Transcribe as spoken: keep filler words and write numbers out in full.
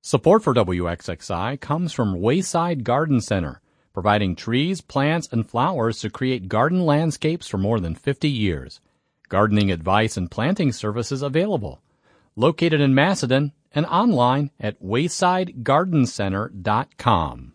Support for W X X I comes from Wayside Garden Center, providing trees, plants, and flowers to create garden landscapes for more than fifty years. Gardening advice and planting services available. Located in Macedon and online at wayside garden center dot com.